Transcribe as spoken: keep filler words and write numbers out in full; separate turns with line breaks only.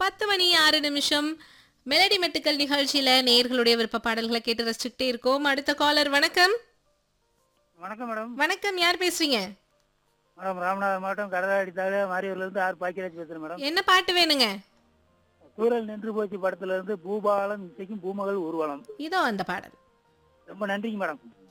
பத்து மணி ஆறு நிமிஷம் மெலடி மெட்டுக்கள் நிகழ்ச்சியில நேயர்களுடைய விருப்ப பாடல்களை கேட்டு ரசிச்சுக்கிட்டே இருக்கோம். அடுத்த காலர் வணக்கம்.
வணக்கம் மேடம்.
வணக்கம், யார் பேசுறீங்க?
மேடம் ராமநாதபுரம் மாவட்டம் கடலாடி தாலுகா மாரியூர்ல இருந்து ஆர் பாக்கியராஜ் பேசுறேன் மேடம்.
என்ன பாட்டு வேணுங்க?
சூழல் நின்று போச்சு படத்துல இருந்து பூபாலம் இசைக்கும் பூமகள் ஊர்வலம்.
இதோ அந்த பாடல்.
ரொம்ப நன்றிங்க மேடம்.